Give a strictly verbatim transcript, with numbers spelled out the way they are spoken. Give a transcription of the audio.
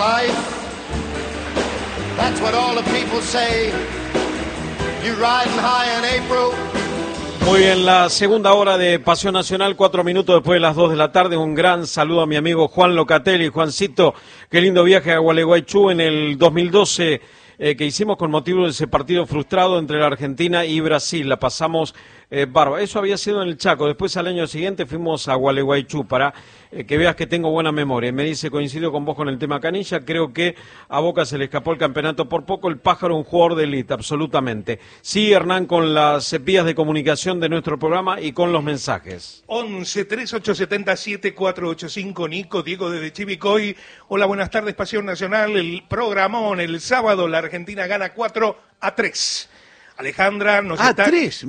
life. That's what all the people say. You riding high in April. Muy bien, la segunda hora de Pasión Nacional, cuatro minutos después de las dos de la tarde. Un gran saludo a mi amigo Juan Locatelli. Juancito, qué lindo viaje a Gualeguaychú en el dos mil doce eh, que hicimos con motivo de ese partido frustrado entre la Argentina y Brasil. La pasamos eh, bárbaro. Eso había sido en el Chaco. Después, al año siguiente, fuimos a Gualeguaychú para eh, que veas que tengo buena memoria. Me dice, coincido con vos con el tema Canilla. Creo que a Boca se le escapó el campeonato por poco. El Pájaro, un jugador de élite, absolutamente. Sí, Hernán, con las vías de comunicación de nuestro programa y con los mensajes. once, treinta y ocho setenta y siete, cuatrocientos ochenta y cinco, Nico, Diego desde Chivicoy. Hola, buenas tardes, Pasión Nacional. El programón, el sábado, la Argentina gana cuatro a tres. Alejandra nos ah, está... tres.